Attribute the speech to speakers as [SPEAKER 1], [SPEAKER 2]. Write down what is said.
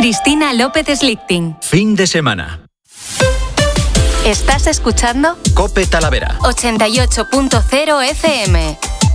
[SPEAKER 1] Cristina López Slichting.
[SPEAKER 2] Fin de semana.
[SPEAKER 1] ¿Estás escuchando?
[SPEAKER 2] COPE Talavera.
[SPEAKER 1] 88.0 FM.